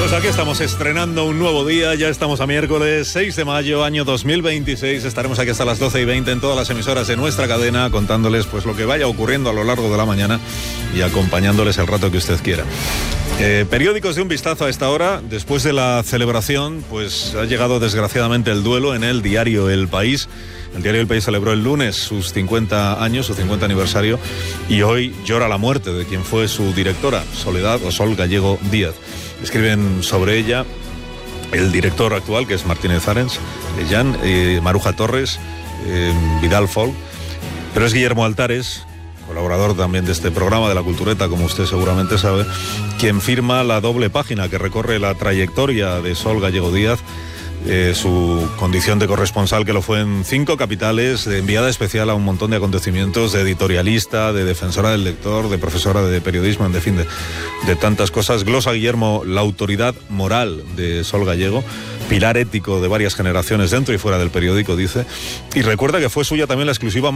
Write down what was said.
Pues aquí estamos estrenando un nuevo día, ya estamos a miércoles 6 de mayo, año 2026. Estaremos aquí hasta las 12:20 en todas las emisoras de nuestra cadena, contándoles pues lo que vaya ocurriendo a lo largo de la mañana y acompañándoles el rato que usted quiera. Periódicos de un vistazo a esta hora. Después de la celebración, pues ha llegado desgraciadamente el duelo en el diario El País. El diario El País celebró el lunes sus 50 años, su 50 aniversario, y hoy llora la muerte de quien fue su directora, Soledad o Sol Gallego Díaz. Escriben sobre ella el director actual, que es Martínez Arens, Jan, Maruja Torres, Vidal Folk, pero es Guillermo Altares, colaborador también de este programa de La Cultureta, como usted seguramente sabe, quien firma la doble página que recorre la trayectoria de Sol Gallego Díaz, su condición de corresponsal, que lo fue en 5 capitales, de enviada especial a un montón de acontecimientos, de editorialista, de defensora del lector, de profesora de periodismo, en fin, de tantas cosas. Glosa Guillermo la autoridad moral de Sol Gallego, pilar ético de varias generaciones dentro y fuera del periódico, dice, y recuerda que fue suya también la exclusiva